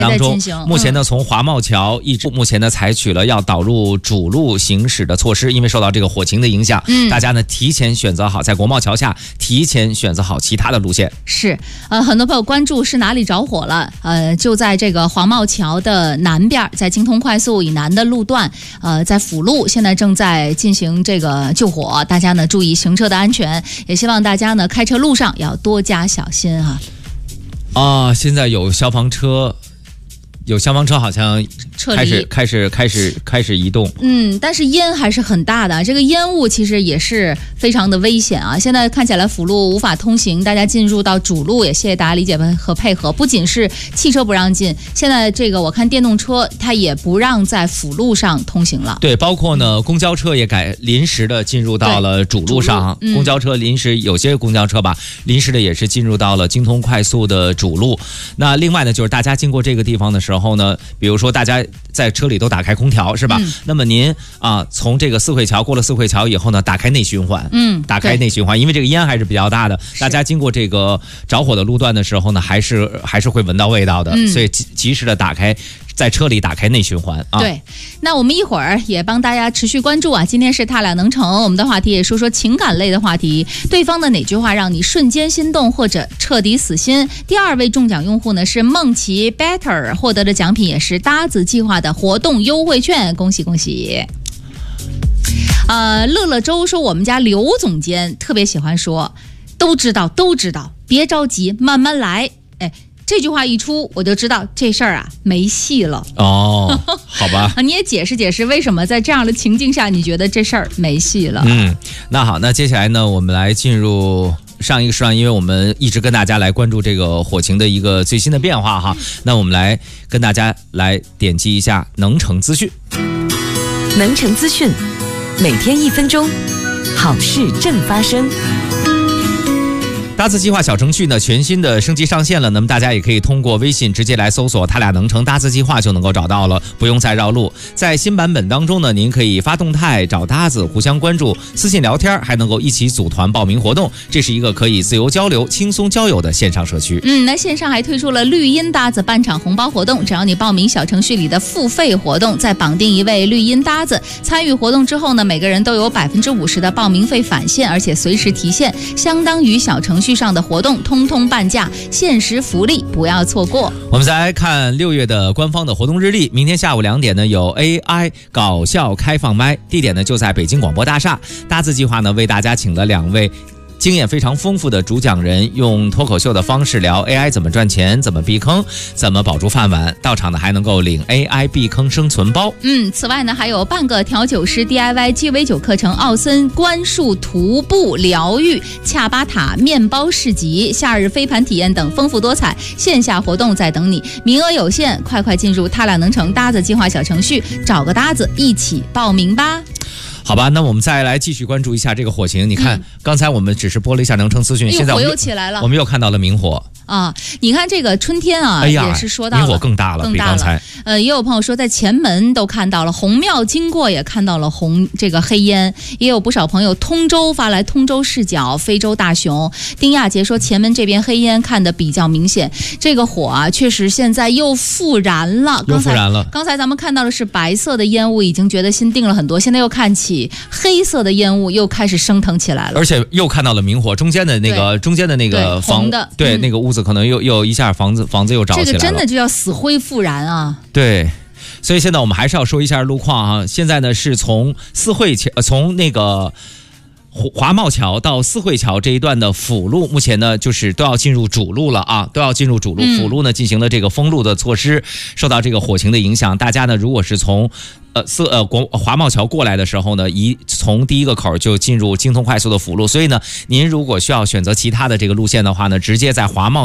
当中，目前呢，从华贸桥一直目前呢采取了要导入主路行驶的措施，因为受到这个火情的影响，大家呢提前选择好在国贸桥下提前选择好其他的路线。 是，很多朋友关注是哪里着火了？就在这个华贸桥的南边，在京通快速以南的路段，在辅路现在正在进行这个救火，大家呢注意行车的安全，也希望大家呢开车路上要多加小心哈。 现在有消防车好像开始移动。 但是烟还是很大的，这个烟雾其实也是非常的危险啊。现在看起来辅路无法通行，大家进入到主路，也谢谢大家理解和配合。不仅是汽车不让进，现在这个我看电动车它也不让在辅路上通行了。 对，包括呢公交车也临时的进入到了主路上，公交车有些公交车吧，临时的也是进入到了京通快速的主路。那另外呢，就是大家经过这个地方的时候呢，比如说大家在车里都打开空调是吧？那么您从这个四惠桥过了四惠桥以后呢，打开内循环，因为这个烟还是比较大的，大家经过这个着火的路段的时候呢，还是会闻到味道的，所以及时的在车里打开内循环啊。 对，那我们一会儿也帮大家持续关注啊。今天是他俩能成，我们的话题也说说情感类的话题，对方的哪句话让你瞬间心动或者彻底死心？第2位中奖用户呢是梦琪 Better， 获得的奖品也是搭子计划的活动优惠券，恭喜恭喜！乐乐周说我们家刘总监特别喜欢说，都知道，别着急，慢慢来。这句话一出，我就知道这事儿啊没戏了。 好吧。 你也解释解释为什么在这样的情境下你觉得这事儿没戏了？ 那好，那接下来呢，我们来进入上一个时段，因为我们一直跟大家来关注这个火情的一个最新的变化哈。那我们来跟大家来点击一下能成资讯。 能成资讯，每天1分钟，好事正发生。 搭子计划小程序呢全新的升级上线了，那么大家也可以通过微信直接来搜索他俩能成搭子计划就能够找到了，不用再绕路。在新版本当中呢，您可以发动态找搭子，互相关注，私信聊天，还能够一起组团报名活动，这是一个可以自由交流轻松交友的线上社区。 那线上还推出了绿茵搭子半场红包活动，只要你报名小程序里的付费活动，再绑定一位绿茵搭子，参与活动之后呢，每个人都有50%的报名费返现，而且随时提现，相当于小程序上的活动通通半价，限时福利不要错过。 我们再来看6月的官方的活动日历，明天下午2点呢有 AI 搞笑开放麦，地点呢就在北京广播大厦。搭子计划呢为大家请了2位经验非常丰富的主讲人，用脱口秀的方式聊 AI 怎么赚钱，怎么避坑，怎么保住饭碗。到场呢还能够领 AI 避坑生存包。 此外呢还有半个调酒师 DIY 鸡尾酒课程、奥森观树徒步疗愈、恰巴塔面包市集、夏日飞盘体验等丰富多彩线下活动在等你，名额有限，快进入他俩能成搭子计划小程序，找个搭子一起报名吧。 好吧，那我们再来继续关注一下这个火情。你看，刚才我们只是播了一下能成资讯，现在火又起来了， 我们又看到了明火。 你看这个春天也是说到了明火更大了，比刚才。 也有朋友说在前门都看到了，红庙经过也看到了这个黑烟，也有不少朋友通州发来通州视角，非洲大熊。丁亚杰说前门这边黑烟看得比较明显，这个火确实现在又复燃了。刚才咱们看到的是白色的烟雾，已经觉得心定了很多，现在又看起黑色的烟雾又开始升腾起来了， 而且又看到了明火，中间的那个房的，对，那个屋子可能又一下房子又着起来了。 这个真的就叫死灰复燃啊！ 对，所以现在我们还是要说一下路况现在呢是从从那个华贸桥到四惠桥这一段的辅路，目前呢就是都要进入主路了都要进入主路。辅路呢进行了这个封路的措施，受到这个火情的影响，大家呢如果是从华贸桥过来的时候呢，从第一个口就进入京通快速的辅路，所以呢您如果需要选择其他的这个路线的话呢，直接在华贸